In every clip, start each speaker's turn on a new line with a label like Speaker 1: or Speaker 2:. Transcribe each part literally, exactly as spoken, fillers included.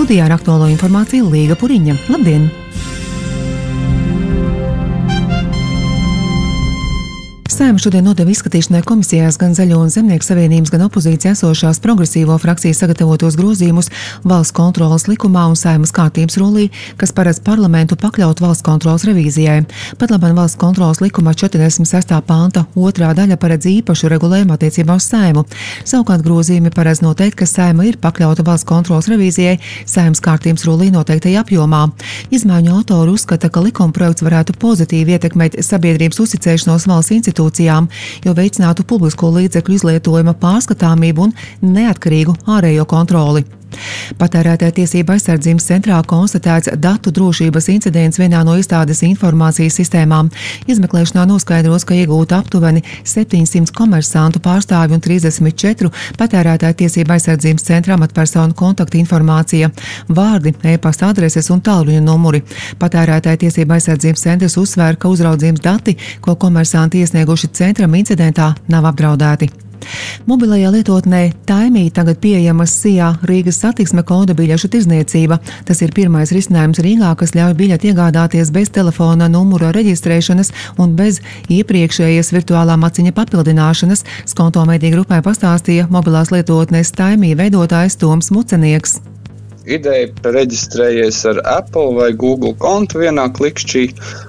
Speaker 1: Studijā ar aktuālo informāciju Līga Puriņa. Labdien! Saeima šodien nodeva izskatīšanai komisijās gan Zaļo un Zemnieku savienības, gan opozīcija esošās progresīvo frakciju sagatavotos grozījumus valsts kontroles likumā un Saeimas kārtības rullī, kas paredz parlamentu pakļaut valsts kontroles revīzijai. Pat labāk valsts kontroles likuma četrdesmit sestā panta otrā daļa paredz īpašu regulējumu attiecībā uz Saeimu. Savukārt grozījumi paredz noteikt, ka Saeima ir pakļauta valsts kontroles revīzijai Saeimas kārtības rullī noteiktajā apjomā. Izmaiņu autori uzskata, ka likumprojekts varētu pozitīvi ietekmēt sabiedrības uzticēšanos valsts institūcijām, jo veicinātu publisko līdzekļu izlietojuma pārskatāmību un neatkarīgu ārējo kontroli. Patērētāja tiesība aizsardzības centrā konstatēts datu drošības incidents vienā no iestādes informācijas sistēmām. Izmeklēšanā noskaidros, ka iegūta aptuveni septiņsimt komersantu pārstāvju un trīsdesmit četri patērētāja tiesība aizsardzības centra amatpersonu kontakta informācija, vārdi, e-pasta adreses un tālruņa numuri. Patērētāja tiesība aizsardzības centrs uzsvēr, ka uzraudzības dati, ko komersanti iesnieguši centram incidentā, nav apdraudēti. Mobilajā lietotnē Taimī tagad pieejama Sijā Rīgas satiksme koda biļešu tirzniecība. Tas ir pirmais risinājums Rīgā, kas ļauj biļeti iegādāties bez telefona numura reģistrēšanas un bez iepriekšējas virtuālā maciņa papildināšanas, Skonto mediju grupai pastāstīja mobilās lietotnes Taimī veidotājs Toms Mucenieks.
Speaker 2: Ideja reģistrējies ar Apple vai Google kontu vienā klikšķī.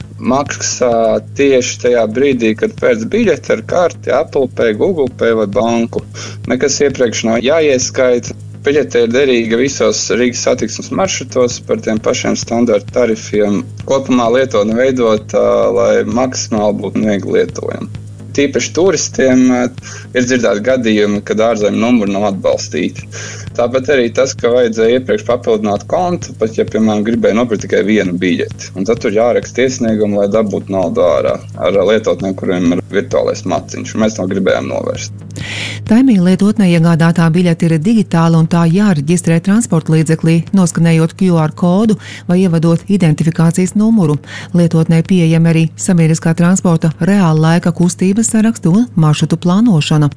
Speaker 2: Maksā tieši tajā brīdī, kad pēc biļeti ar karti Apple Pay, Google Pay vai banku. Nekas iepriekš nav jāieskaita. Biļete ir derīga visos Rīgas satiksmes maršrutos par tiem pašiem standarta tarifiem. Kopumā lietotne veidot, lai maksimāli būtu viegli lietojama. Tīpaši turistiem ir dzirdēti gadījumi, kad ārzemju numuri nav atbalstīti. Tāpat arī tas, ka vajadzēja iepriekš papildināt kontu, pat ja, piemēram, gribēja nopirkt tikai vienu biļeti. Un tad tur jāraksta iesniegumu, lai dabūtu naudu ārā ar lietotnēm, kuriem ir virtuālais maciņš. Mēs to gribējām novērst.
Speaker 1: Taimī lietotnē iegādātā biļete ir digitāla un tā jāreģistrē transporta līdzeklī, noskanējot Q R kodu vai ievadot identifikācijas numuru. Lietotnē pieejami arī sabiedriskā transporta reāla laika kustības sarakstu un maršrutu plānošana.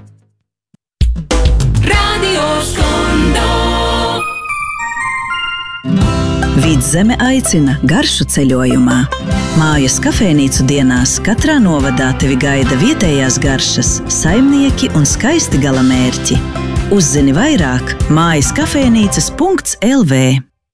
Speaker 3: Vidzeme aicina garšu ceļojumā. Mājas kafejnīcu dienās katrā novadā tevi gaida vietējās garšas, saimnieki un skaisti galamērķi. Uzzini vairāk mājas kafejnīcas punkts L V.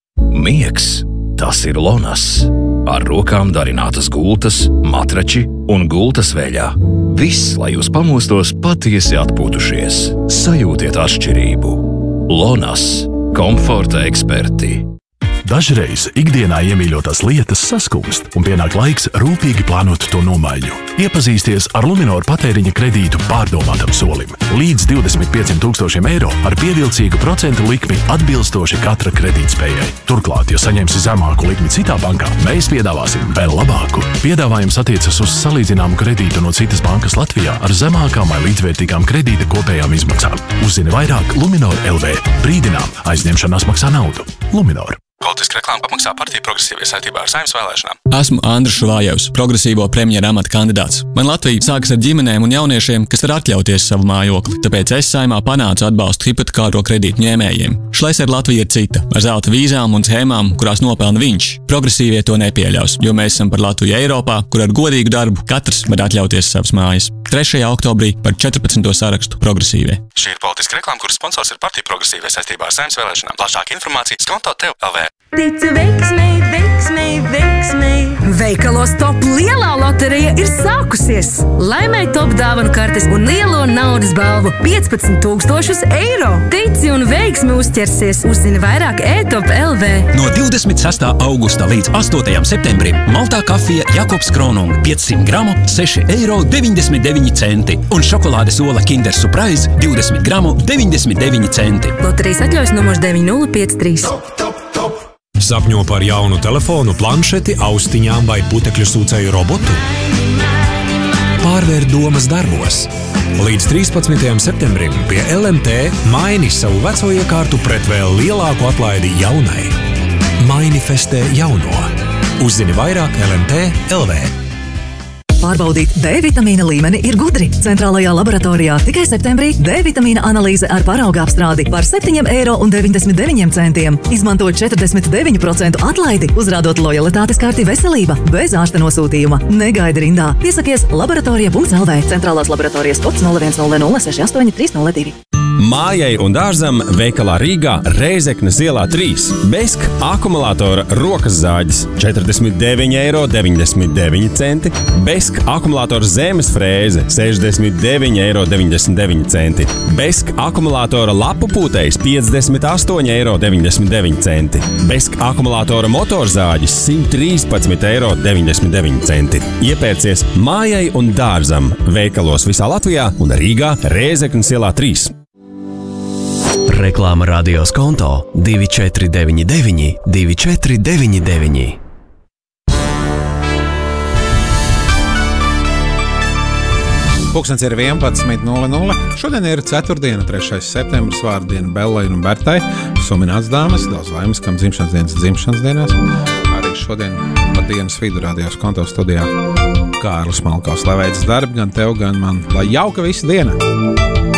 Speaker 4: Miegs, tas ir Lonas. Ar rokām darinātas gultas, matrači un gultas veļā. Viss, lai jūs pamostos patiesi atpūtušies. Sajūtiet atšķirību. Lonas. Komforta eksperti.
Speaker 5: Dažreiz ikdienā iemīļotās lietas saskumst un pienāk laiks rūpīgi plānot to nomaiņu. Iepazīsties ar Luminor patēriņa kredītu pārdomātam solim. Līdz divdesmit pieciem tūkstošiem eiro ar pievilcīgu procentu likmi atbilstoši katra kredītspējai. Turklāt, ja saņemsi zemāku likmi citā bankā, mēs piedāvāsim vēl labāku. Piedāvājums attiecas uz salīdzināmu kredītu no citas bankas Latvijā ar zemākām vai līdzvērtīgām kredīta kopējām izmaksām. Uzzini vairāk Luminor L V. Brīdinām, aizņemšanās maksā naudu. Luminor.
Speaker 6: Politiska reklāma apmaksā partiju progresīvie saistībā ar Saeimas vēlēšanām.
Speaker 7: Esmu Andris Šuvājevs, progresīvo premjera amata kandidāts. Man Latvija sākas ar ģimenēm un jauniešiem, kas var atļauties savu mājokli, tāpēc es Saeimā panācu atbalstu hipotekāro kredītu ņēmējiem. Šlesera Latvija ir cita, ar zelta vīzām un schēmām, kurās nopelna viņš. Progresīvie to nepieļaus, jo mēs esam par Latviju Eiropā, kur ar godīgu darbu katrs var atļauties savas mājas. trešajā oktobrī par četrpadsmito sarakstu progresīvie.
Speaker 6: Šī ir politiska reklāma, kuras sponsors ir partiju progresīvie saistībā ar Saeimas vēlēšanām. Plašāka informācija Skonto tev L V.
Speaker 8: Tici veiksmei, veiksmei, veiksmei. Veikalos Top lielā loterija ir sākusies. Laimē Top dāvanu kartes un lielo naudas balvu piecpadsmit tūkstošus eiro. Tici un veiksmi uzķersies. Uzzini vairāk e-top L V.
Speaker 9: No divdesmit sestā augusta līdz astotajam septembrim Maltā kafija Jakobs Kronung piecsimt gramu seši eiro deviņdesmit deviņi centi un šokolādes ola Kinder Surprise divdesmit gramu deviņdesmit deviņi centi.
Speaker 8: Loterijas atļaujas numurs deviņi nulle pieci trīs.
Speaker 10: Top, top, top. Sapņo par jaunu telefonu, planšeti, austiņām vai putekļu sūcēju robotu? Pārvērt domas darbos. Līdz trīspadsmitajam septembrim pie L M T maini savu veco iekārtu pret vēl lielāku atlaidi jaunai. Manifestē jauno. Uzzini vairāk L M T L V.
Speaker 11: Pārbaudīt D vitamīna līmeni ir gudri. Centrālajā laboratorijā tikai septembrī D vitamīna analīze ar parauga apstrādi par septiņi eiro un deviņdesmit deviņi centiem. Izmantot četrdesmit deviņu procentu atlaidi, uzrādot lojalitātes karti veselība bez ārsta nosūtījuma. Negaidi rindā. Piesakies laboratorija punkts L V. Centrālās laboratorijas kods nulle viens nulle nulle seši astoņi trīs nulle divi.
Speaker 12: Mājai un dārzam veikalā Rīgā Reizeknes ielā trīs. Besk akumulātora rokas zāģis četrdesmit deviņi eiro deviņdesmit deviņi centi. Besk akumulātora zemes frēze sešdesmit deviņi eiro deviņdesmit deviņi centi. Besk akumulātora lapu pūtējs piecdesmit astoņi eiro deviņdesmit deviņi centi. Besk akumulātora motorzāģis simt trīspadsmit eiro deviņdesmit deviņi centi. Iepērcies mājai un dārzam veikalos visā Latvijā un Rīgā Reizeknes ielā trīs.
Speaker 13: Reklāma radios konto divi četri deviņi deviņi divi četri deviņi deviņi.
Speaker 14: Pulkstens ir vienpadsmit nulle nulle. Šodien ir ceturtdiena, trešais septembris, vārdiena Bellai un Bertai. Sumināts dāmas, daudz laimes, kam dzimšanas dienas dzimšanas dienās. Arī šodien pa dienas vidu radios konto studijā Kārlis Malkovs. Lai veids darbi gan tev, gan man. Lai jauka visa diena!